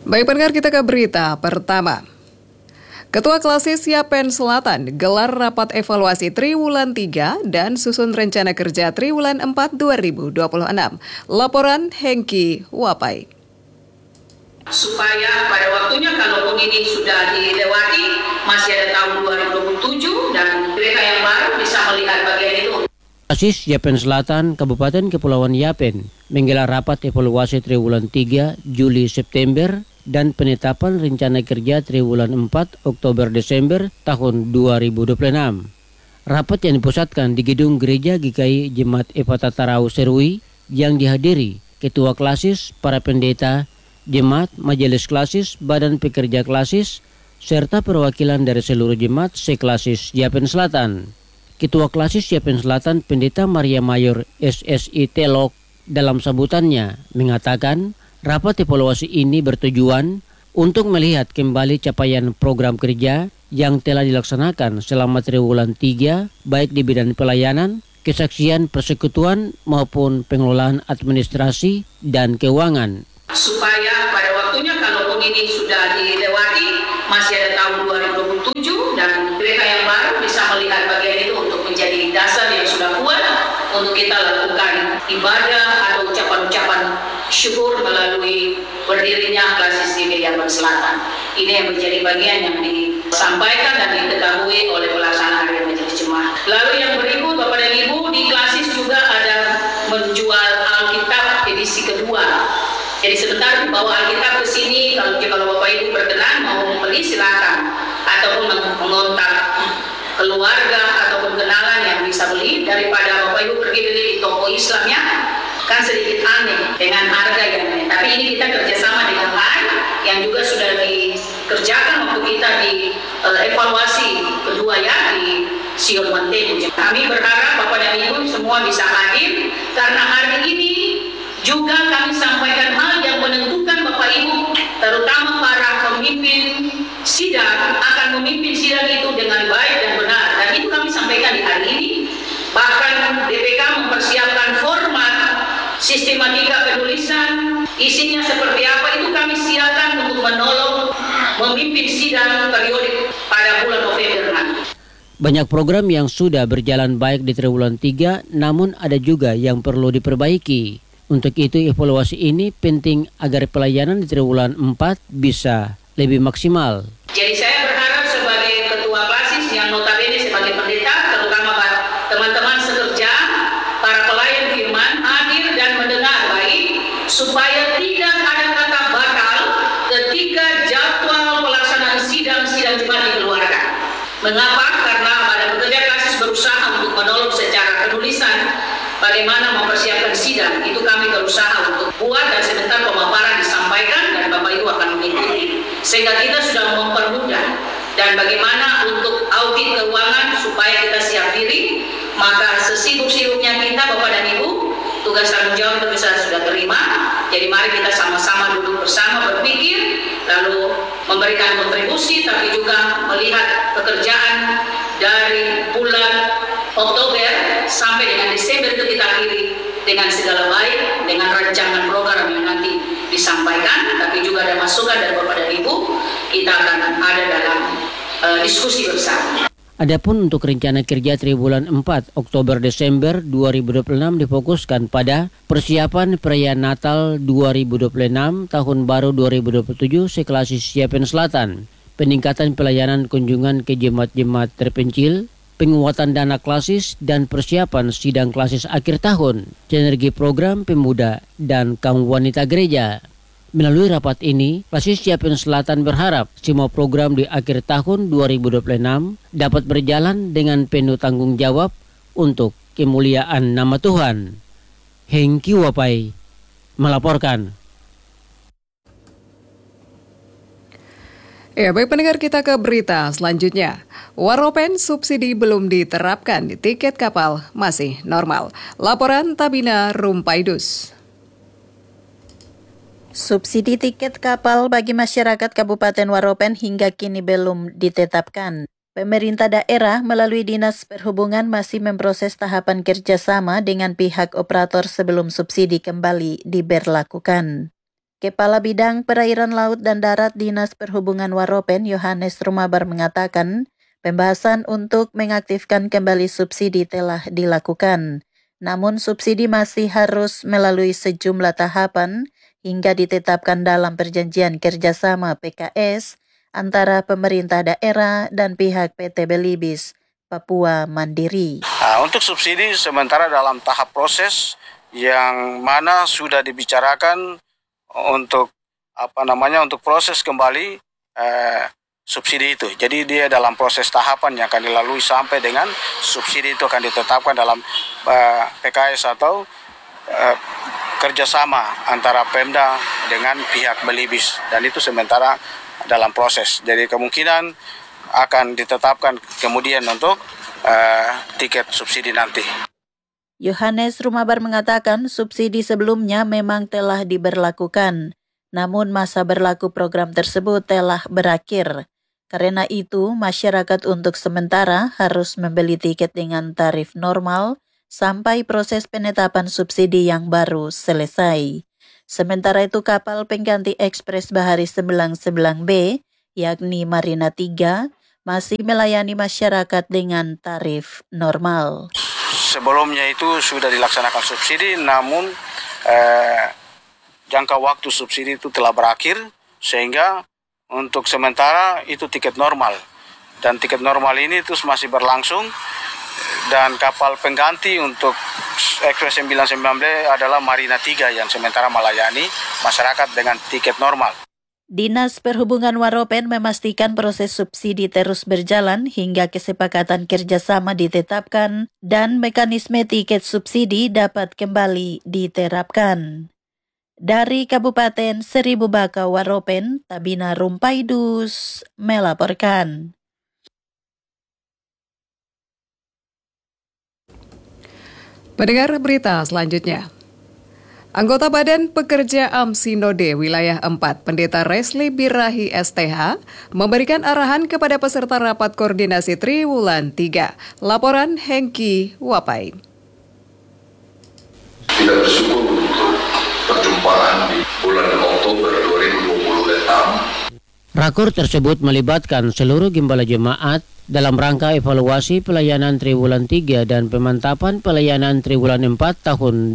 Baik pendengar, kita ke berita pertama. Ketua Klasis Yapen Selatan gelar rapat evaluasi Triwulan 3 dan susun rencana kerja Triwulan 4 2026. Laporan Hengki Wapai. Supaya pada waktunya kalaupun ini sudah dilewati, masih ada tahun 2027 dan mereka yang baru bisa melihat bagian itu. Klasis Yapen Selatan, Kabupaten Kepulauan Yapen, menggelar rapat evaluasi Triwulan 3 Juli-September dan penetapan rencana kerja Triwulan 4 Oktober-Desember tahun 2026. Rapat yang dipusatkan di Gedung Gereja GKI Jemaat Epata Tarau Serui yang dihadiri Ketua Klasis, para pendeta, Jemaat, Majelis Klasis, Badan Pekerja Klasis, serta perwakilan dari seluruh jemaat seklasis Yapen Selatan. Ketua Klasis Yapen Selatan Pendeta Maria Mayor SSI Telok dalam sambutannya mengatakan rapat evaluasi ini bertujuan untuk melihat kembali capaian program kerja yang telah dilaksanakan selama Triwulan 3 baik di bidang pelayanan, kesaksian, persekutuan maupun pengelolaan administrasi dan keuangan. Supaya pada waktunya kalaupun ini sudah dilewati, masih ada tahun 2027 dan mereka yang baru bisa melihat bagian itu untuk menjadi dasar yang sudah kuat untuk kita lakukan ibadah atau ucapan-ucapan syukur melalui berdirinya Klasis di Yapen Selatan. Ini yang menjadi bagian yang disampaikan dan diketahui oleh pelaksana harian majelis jemaat. Lalu yang berikut Bapak dan Ibu, di Klasis juga ada menjual Alkitab edisi kedua. Jadi sebentar bawa Alkitab ke sini, kalau Bapak Ibu berkenan mau membeli silakan, ataupun mengontak keluarga ataupun kenalan yang bisa beli, daripada Bapak Ibu pergi beli di toko Islamnya, kan sedikit aneh dengan harga yang aneh. Tapi ini kita kerjasama dengan HAI yang juga sudah dikerjakan waktu kita di evaluasi kedua ya di Sion Mantegu. Kami berharap Bapak dan Ibu semua bisa hadir karena hari ini juga kami sampaikan hal yang menentukan Bapak Ibu, terutama para pemimpin sidang akan memimpin sidang itu dengan baik dan benar. Dan itu kami sampaikan di hari ini. Bahkan DPK mempersiapkan format sistematika penulisan, isinya seperti apa itu kami siapkan untuk menolong memimpin sidang periodik pada bulan November nanti. Banyak program yang sudah berjalan baik di Triwulan 3, namun ada juga yang perlu diperbaiki. Untuk itu evaluasi ini penting agar pelayanan di Triwulan 4 bisa lebih maksimal. Jadi saya berharap sebagai ketua Klasis yang notabene sebagai pendeta, terutama teman-teman sekerja, para pelayan firman hadir dan mendengar baik supaya tidak ada kata batal ketika jadwal pelaksanaan sidang-sidang jemaat dikeluarkan. Mengapa? Karena pada pekerja Klasis berusaha untuk menolong secara penulisan bagaimana mempersiapkan sidang. Itu kami berusaha untuk buat dan sebentar pemaparan disampaikan dan Bapak Ibu akan mengikuti. Sehingga kita sudah mempermudah dan bagaimana untuk audit keuangan supaya kita siap diri. Maka sesibuk-sibuknya kita Bapak dan Ibu, tugas tanggung jawab itu bisa sudah terima. Jadi mari kita sama-sama duduk bersama berpikir, lalu memberikan kontribusi, tapi juga melihat pekerjaan dari bulan Oktober sampai dengan Desember itu kita akhiri dengan segala baik, dengan rancangan program yang nanti disampaikan, tapi juga ada masukan dari Bapak dan Ibu, kita akan ada dalam diskusi bersama. Adapun untuk rencana kerja Triwulan 4 Oktober-Desember 2026 difokuskan pada persiapan perayaan Natal 2026, Tahun Baru 2027 seklasis Yapen Selatan, peningkatan pelayanan kunjungan ke jemaat-jemaat terpencil, penguatan dana klasis dan persiapan sidang klasis akhir tahun, sinergi program pemuda dan kaum wanita gereja. Melalui rapat ini, Klasis Yapen Selatan berharap semua program di akhir tahun 2026 dapat berjalan dengan penuh tanggung jawab untuk kemuliaan nama Tuhan. Hengki Wapai melaporkan. Ya, baik pendengar, kita ke berita selanjutnya. Waropen subsidi belum diterapkan di tiket kapal masih normal. Laporan Tabina Rumpaidus. Subsidi tiket kapal bagi masyarakat Kabupaten Waropen hingga kini belum ditetapkan. Pemerintah daerah melalui Dinas Perhubungan masih memproses tahapan kerjasama dengan pihak operator sebelum subsidi kembali diberlakukan. Kepala Bidang Perairan Laut dan Darat Dinas Perhubungan Waropen, Yohanes Rumabar mengatakan, pembahasan untuk mengaktifkan kembali subsidi telah dilakukan. Namun subsidi masih harus melalui sejumlah tahapan hingga ditetapkan dalam perjanjian kerjasama PKS antara pemerintah daerah dan pihak PT Belibis Papua Mandiri. Untuk subsidi sementara dalam tahap proses yang mana sudah dibicarakan untuk untuk proses kembali subsidi itu. Jadi dia dalam proses tahapan yang akan dilalui sampai dengan subsidi itu akan ditetapkan dalam PKS atau kerjasama antara Pemda dengan pihak Belibis, dan itu sementara dalam proses. Jadi kemungkinan akan ditetapkan kemudian untuk tiket subsidi nanti. Yohanes Rumabar mengatakan subsidi sebelumnya memang telah diberlakukan, namun masa berlaku program tersebut telah berakhir. Karena itu, masyarakat untuk sementara harus membeli tiket dengan tarif normal sampai proses penetapan subsidi yang baru selesai. Sementara itu, kapal pengganti Ekspres Bahari 99B, yakni Marina 3, masih melayani masyarakat dengan tarif normal. Sebelumnya itu sudah dilaksanakan subsidi, namun jangka waktu subsidi itu telah berakhir, sehingga untuk sementara itu tiket normal. Dan tiket normal ini terus masih berlangsung, dan kapal pengganti untuk Ekspres 99B adalah Marina 3 yang sementara melayani masyarakat dengan tiket normal. Dinas Perhubungan Waropen memastikan proses subsidi terus berjalan hingga kesepakatan kerjasama ditetapkan dan mekanisme tiket subsidi dapat kembali diterapkan. Dari Kabupaten Seribu Baka Waropen, Tabina Rumpaidus melaporkan. Pendengar berita selanjutnya. Anggota Badan Pekerja Amsinode Wilayah 4, Pendeta Resli Birahi STH, memberikan arahan kepada peserta rapat koordinasi Triwulan 3. Laporan Hengki Wapai. Kita bersyukur untuk perjumpaan di bulan Oktober 2026. Rakur tersebut melibatkan seluruh gembala jemaat dalam rangka evaluasi pelayanan Triwulan 3 dan pemantapan pelayanan Triwulan 4 tahun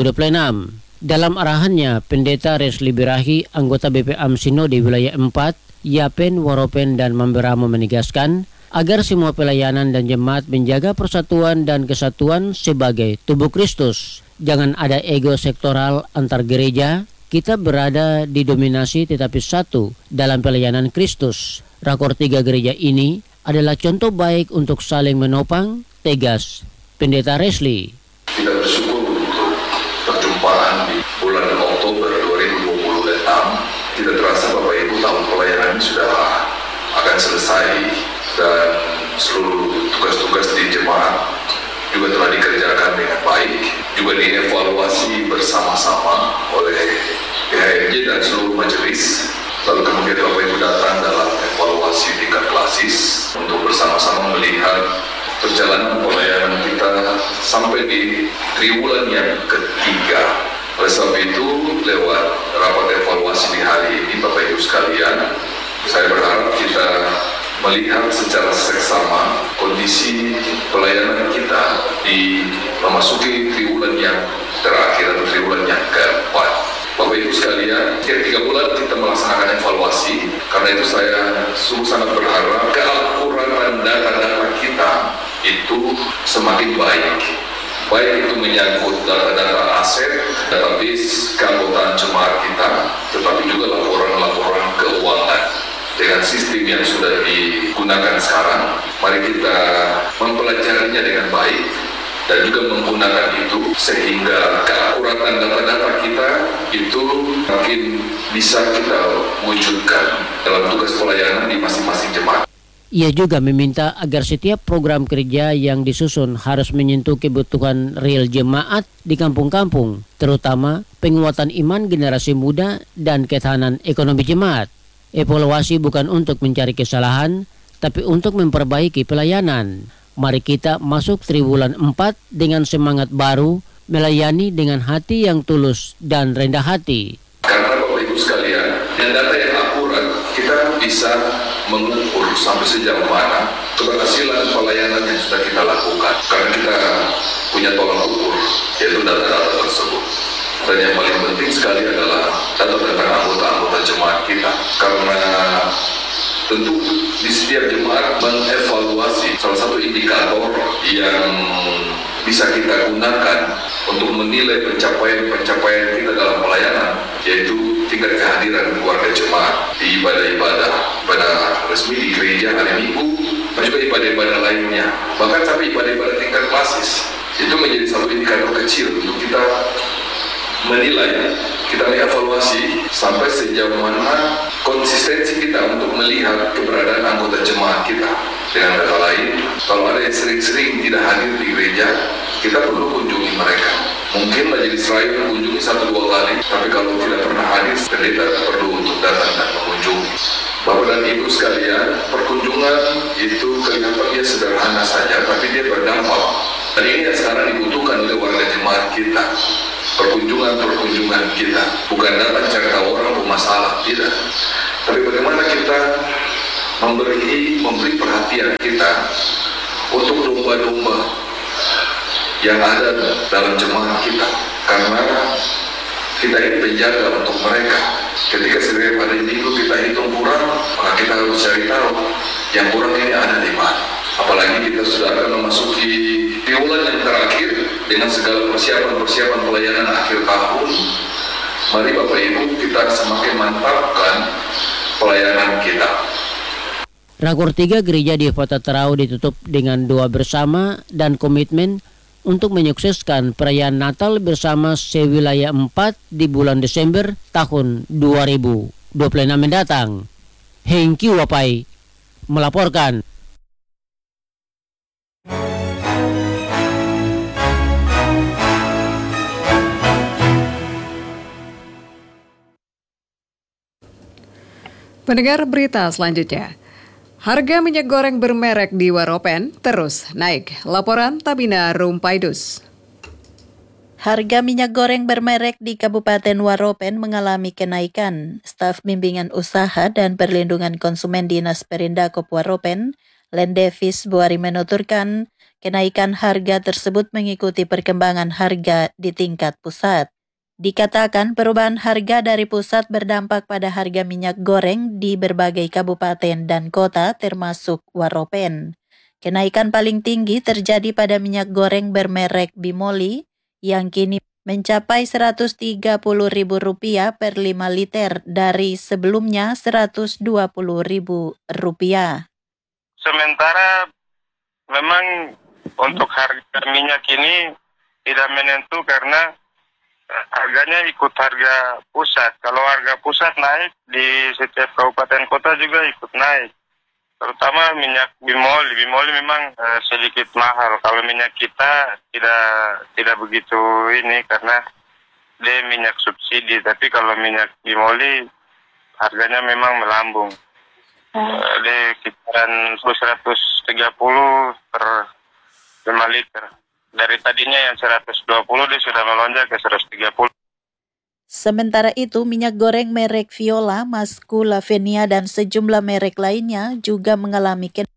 2026. Dalam arahannya, Pendeta Resli Birahi, anggota BP Amsinode Wilayah 4, Yapen, Waropen, dan Mamberamo menegaskan agar semua pelayanan dan jemaat menjaga persatuan dan kesatuan sebagai tubuh Kristus. Jangan ada ego sektoral antar gereja, kita berada di dominasi tetapi satu dalam pelayanan Kristus. Rakor 3 gereja ini adalah contoh baik untuk saling menopang, tegas Pendeta Resli. Kita bersyukur untuk perjumpaan di bulan Oktober 2026. Tidak terasa Bapak Ibu tahun pelayanan ini sudah akan selesai, dan seluruh tugas-tugas di jemaat juga telah dikerjakan dengan baik, juga dievaluasi bersama-sama oleh PHMJ dan seluruh majelis. Lalu kemudian Bapak Ibu datang dalam evaluasi tingkat klasis untuk bersama-sama melihat perjalanan pelayanan kita sampai di triwulan yang ketiga. Oleh sebab itu, lewat rapat evaluasi di hari ini, Bapak Ibu sekalian, saya berharap kita melihat secara seksama kondisi pelayanan kita di memasuki triwulan yang terakhir atau triwulan yang keempat. Bapak Ibu sekalian, setiap 3 bulan kita melaksanakan evaluasi. Karena itu saya sungguh sangat berharap keakuratan data-data kita itu semakin baik. Baik itu menyangkut data-data aset, database keanggotaan jemaat kita, tetapi juga laporan-laporan keuangan. Dengan sistem yang sudah digunakan sekarang, mari kita mempelajarinya dengan baik dan juga menggunakan itu sehingga keakuratan data-data kita itu makin bisa kita wujudkan dalam tugas pelayanan di masing-masing jemaat. Ia juga meminta agar setiap program kerja yang disusun harus menyentuh kebutuhan real jemaat di kampung-kampung, terutama penguatan iman generasi muda dan ketahanan ekonomi jemaat. Evaluasi bukan untuk mencari kesalahan, tapi untuk memperbaiki pelayanan. Mari kita masuk triwulan 4 dengan semangat baru, melayani dengan hati yang tulus dan rendah hati. Karena Bapak Ibu Ibu sekalian, dengan data yang akurat, kita bisa mengukur sampai sejauh mana keberhasilan pelayanan yang sudah kita lakukan. Karena kita punya tolak ukur, yaitu data-data tersebut. Dan yang paling penting sekali adalah data tentang anggota-anggota jemaat kita. Karena tentu di setiap jemaat mengevaluasi salah satu indikator yang bisa kita gunakan untuk menilai pencapaian kita dalam pelayanan, yaitu tingkat kehadiran keluarga jemaat di ibadah-ibadah pada resmi di gereja hari Minggu, dan juga ibadah-ibadah lainnya, bahkan sampai ibadah-ibadah tingkat klasis. Itu menjadi satu indikator kecil untuk kita menilai, kita evaluasi sampai sejauh mana konsistensi kita untuk melihat keberadaan anggota jemaat kita. Dengan kata lain, kalau ada yang sering-sering tidak hadir di gereja, kita perlu kunjungi mereka. Mungkin majelis raya mengunjungi 1-2 kali, tapi kalau tidak pernah hadir, pendeta perlu untuk datang dan mengunjungi. Bapak dan Ibu sekalian, perkunjungan itu kelihatannya sederhana saja, tapi dia berdampak. Dan ini yang sekarang dibutuhkan oleh warga jemaat kita. Perkunjungan kita, bukan datang cari tahu orang bermasalah, tidak. Tapi bagaimana kita memberi perhatian kita untuk domba-domba yang ada dalam jemaat kita, karena kita ini penjaga untuk mereka. Ketika setiap hari Minggu kita hitung kurang, maka kita harus cari tahu yang kurang ini ada di mana. Apalagi kita sudah akan memasuki bulan yang terakhir dengan segala persiapan pelayanan akhir tahun. Mari Bapak Ibu, kita semakin mantapkan pelayanan kita. Rakor 3 Gereja di Kota Terau ditutup dengan doa bersama dan komitmen untuk menyukseskan perayaan Natal bersama sewilayah 4 di bulan Desember tahun 2026 mendatang. Hengki Wapai melaporkan. Pendengar berita selanjutnya. Harga minyak goreng bermerek di Waropen terus naik. Laporan Tabina Rumpaidus. Harga minyak goreng bermerek di Kabupaten Waropen mengalami kenaikan. Staf Bimbingan Usaha dan Perlindungan Konsumen Dinas Perindakop Waropen, Lendevis Buari menuturkan, kenaikan harga tersebut mengikuti perkembangan harga di tingkat pusat. Dikatakan perubahan harga dari pusat berdampak pada harga minyak goreng di berbagai kabupaten dan kota termasuk Waropen. Kenaikan paling tinggi terjadi pada minyak goreng bermerek Bimoli yang kini mencapai Rp130.000 per 5 liter dari sebelumnya Rp120.000. Sementara memang untuk harga minyak ini tidak menentu karena harganya ikut harga pusat. Kalau harga pusat naik, di setiap kabupaten kota juga ikut naik. Terutama minyak Bimoli. Bimoli memang sedikit mahal. Kalau minyak kita tidak begitu ini karena dia minyak subsidi. Tapi kalau minyak Bimoli harganya memang melambung. Dia kisaran 130 per 5 liter. Dari tadinya yang 120 dia sudah melonjak ke 130. Sementara itu, minyak goreng merek Viola, Masku, Lavenia, dan sejumlah merek lainnya juga mengalami kenaikan.